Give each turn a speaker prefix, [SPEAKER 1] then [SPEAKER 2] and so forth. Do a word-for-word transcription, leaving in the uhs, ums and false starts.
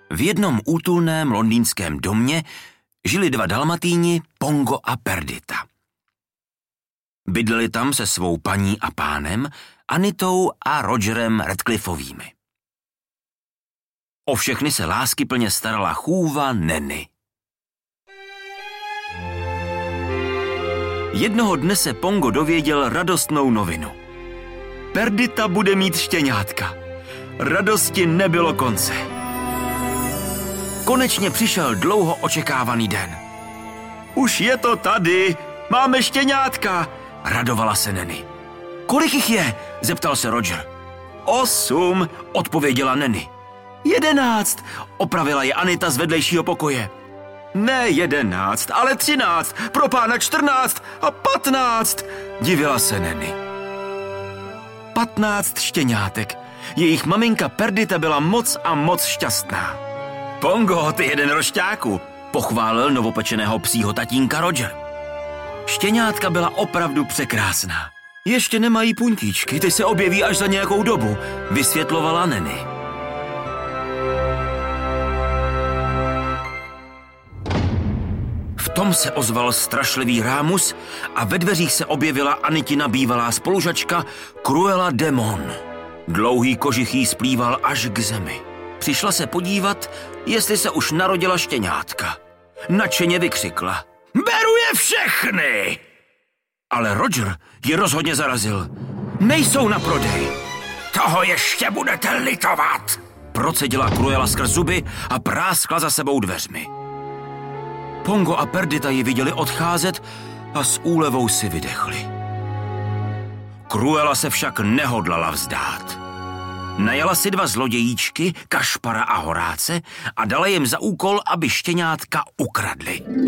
[SPEAKER 1] V jednom útulném londýnském domě žili dva dalmatíni, Pongo a Perdita. Bydleli tam se svou paní a pánem, Anitou a Rogerem Radcliffovými. O všechny se láskyplně starala chůva Nenny. Jednoho dne se Pongo dověděl radostnou novinu. Perdita bude mít štěňátka. Radosti nebylo konce. Konečně přišel dlouho očekávaný den. Už je to tady, máme štěňátka, radovala se Nenny. Kolik jich je? Zeptal se Roger. Osm, odpověděla Nenny. Jedenáct, opravila je Anita z vedlejšího pokoje. Ne jedenáct, ale třináct, pro pána čtrnáct a patnáct, divila se Nenny. Patnáct štěňátek. Jejich maminka Perdita byla moc a moc šťastná. Pongo, ty jeden rošťáku, pochválil novopečeného psího tatínka Roger. Štěňátka byla opravdu překrásná. Ještě nemají puntíčky, ty se objeví až za nějakou dobu, vysvětlovala Nenny. V tom se ozval strašlivý rámus a ve dveřích se objevila Anitina bývalá spolužačka Cruella de Mon. Dlouhý kožich jí splýval až k zemi. Přišla se podívat, jestli se už narodila štěňátka. Nadšeně vykřikla. Beru je všechny! Ale Roger ji rozhodně zarazil. Nejsou na prodej. Toho ještě budete litovat, procedila Cruella skrz zuby a práskla za sebou dveřmi. Pongo a Perdita ji viděli odcházet a s úlevou si vydechli. Cruella se však nehodlala vzdát. Najala si dva zlodějíčky, Kašpara a Horáce, a dala jim za úkol, aby štěňátka ukradli.